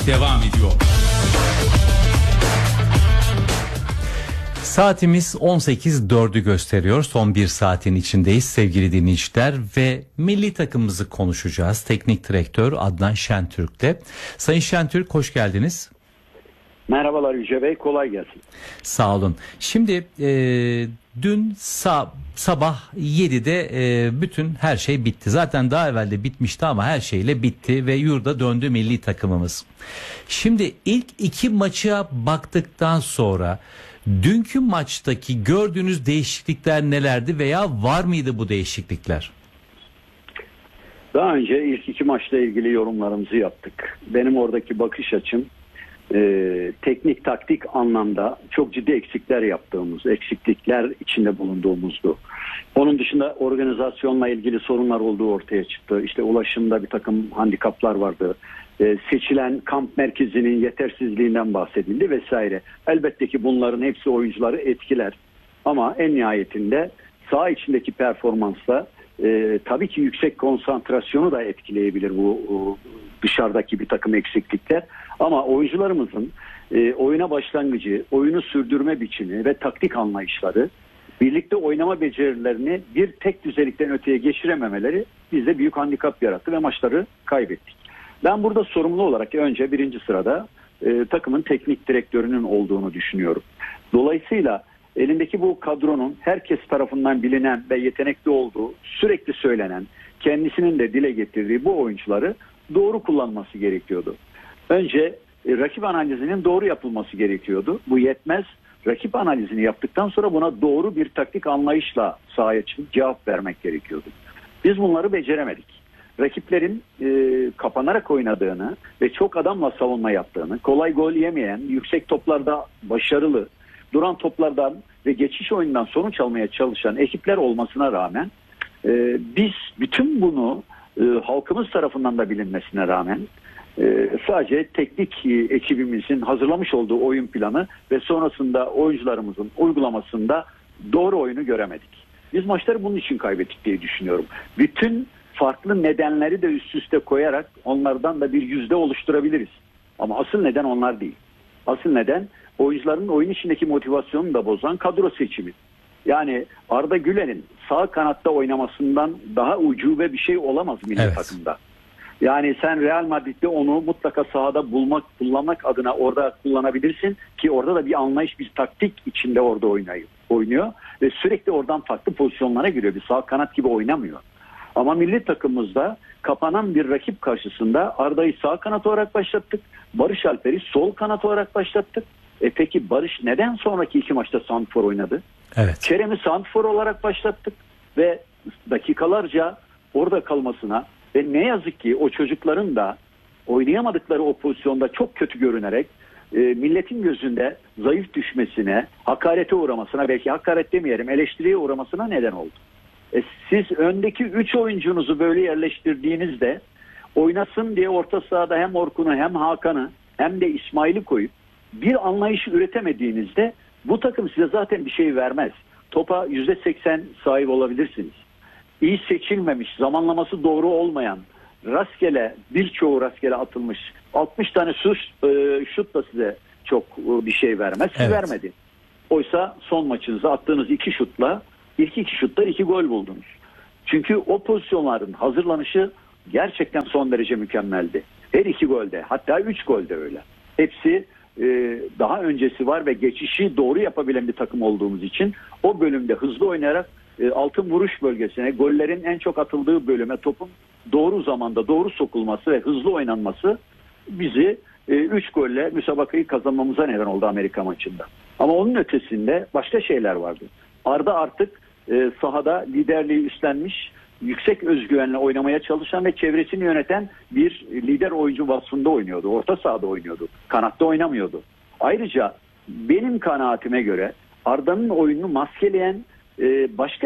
devam ediyor. Saatimiz 18.04'ü gösteriyor. Son bir saatin içindeyiz sevgili dinleyiciler ve milli takımımızı konuşacağız. Teknik direktör Adnan Şentürk'le. Sayın Şentürk, hoş geldiniz. Merhabalar Yüce Bey, kolay gelsin. Sağ olun. Şimdi dün sabah 7'de bütün her şey bitti. Zaten daha evvel de bitmişti ama her şeyle bitti ve yurda döndü milli takımımız. Şimdi ilk iki maça baktıktan sonra dünkü maçtaki gördüğünüz değişiklikler nelerdi veya var mıydı bu değişiklikler? Daha önce ilk iki maçla ilgili yorumlarımızı yaptık. Benim oradaki bakış açım teknik taktik anlamda çok ciddi eksiklikler içinde bulunduğumuzdu. Onun dışında organizasyonla ilgili sorunlar olduğu ortaya çıktı. İşte ulaşımda bir takım handikaplar vardı. Seçilen kamp merkezinin yetersizliğinden bahsedildi vesaire. Elbette ki bunların hepsi oyuncuları etkiler. Ama en nihayetinde saha içindeki performansla tabii ki yüksek konsantrasyonu da etkileyebilir bu dışarıdaki bir takım eksiklikler. Ama oyuncularımızın oyuna başlangıcı, oyunu sürdürme biçimi ve taktik anlayışları, birlikte oynama becerilerini bir tek düzelikten öteye geçirememeleri bizde büyük handikap yarattı ve maçları kaybettik. Ben burada sorumlu olarak önce birinci sırada takımın teknik direktörünün olduğunu düşünüyorum. Dolayısıyla elindeki bu kadronun herkes tarafından bilinen ve yetenekli olduğu, sürekli söylenen, kendisinin de dile getirdiği bu oyuncuları doğru kullanması gerekiyordu. Önce rakip analizinin doğru yapılması gerekiyordu. Bu yetmez. Rakip analizini yaptıktan sonra buna doğru bir taktik anlayışla sahaya çıkıp cevap vermek gerekiyordu. Biz bunları beceremedik. Rakiplerin kapanarak oynadığını ve çok adamla savunma yaptığını, kolay gol yemeyen, yüksek toplarda başarılı, duran toplardan ve geçiş oyundan sonuç almaya çalışan ekipler olmasına rağmen biz bütün bunu halkımız tarafından da bilinmesine rağmen sadece teknik ekibimizin hazırlamış olduğu oyun planı ve sonrasında oyuncularımızın uygulamasında doğru oyunu göremedik. Biz maçları bunun için kaybettik diye düşünüyorum. Bütün farklı nedenleri de üst üste koyarak onlardan da bir yüzde oluşturabiliriz. Ama asıl neden onlar değil. Asıl neden oyuncuların oyun içindeki motivasyonunu da bozan kadro seçimi. Yani Arda Güler'in sağ kanatta oynamasından daha ucube bir şey olamaz milli takımda. Yani sen Real Madrid'de onu mutlaka sahada kullanmak adına orada kullanabilirsin ki orada da bir anlayış, bir taktik içinde orada oynuyor ve sürekli oradan farklı pozisyonlara giriyor. Bir sağ kanat gibi oynamıyor. Ama milli takımımızda kapanan bir rakip karşısında Arda'yı sağ kanat olarak başlattık. Barış Alper'i sol kanat olarak başlattık. Peki Barış neden sonraki iki maçta santrfor oynadı? Evet. Kerem'i santrfor olarak başlattık ve dakikalarca orada kalmasına ve ne yazık ki o çocukların da oynayamadıkları o pozisyonda çok kötü görünerek milletin gözünde zayıf düşmesine, hakarete uğramasına, belki hakaret demeyelim, eleştiriye uğramasına neden oldu. Siz öndeki 3 oyuncunuzu böyle yerleştirdiğinizde oynasın diye orta sahada hem Orkun'u hem Hakan'ı hem de İsmail'i koyup bir anlayış üretemediğinizde bu takım size zaten bir şey vermez. Topa %80 sahip olabilirsiniz. İyi seçilmemiş, zamanlaması doğru olmayan, birçoğu rastgele atılmış 60 tane şut da size çok bir şey vermez. Vermedi. Oysa son maçınızda attığınız ilk iki şutlar 2 gol buldunuz. Çünkü o pozisyonların hazırlanışı gerçekten son derece mükemmeldi. Her 2 golde, hatta 3 golde öyle. Hepsi daha öncesi var ve geçişi doğru yapabilen bir takım olduğumuz için o bölümde hızlı oynayarak altın vuruş bölgesine, gollerin en çok atıldığı bölüme topun doğru zamanda doğru sokulması ve hızlı oynanması bizi 3 golle müsabakayı kazanmamıza neden oldu Amerika maçında. Ama onun ötesinde başka şeyler vardı. Arda artık sahada liderliği üstlenmiş, yüksek özgüvenle oynamaya çalışan ve çevresini yöneten bir lider oyuncu vasfında oynuyordu. Orta sahada oynuyordu. Kanatta oynamıyordu. Ayrıca benim kanaatime göre Arda'nın oyununu maskeleyen başka